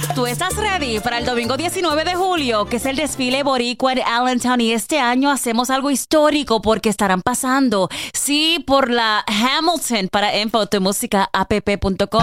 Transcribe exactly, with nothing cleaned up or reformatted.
¿Tú estás ready para el domingo diecinueve de julio, que es el desfile boricua en Allentown? Y este año hacemos algo histórico porque estarán pasando, sí, por la Hamilton. Para info, tu música app punto com.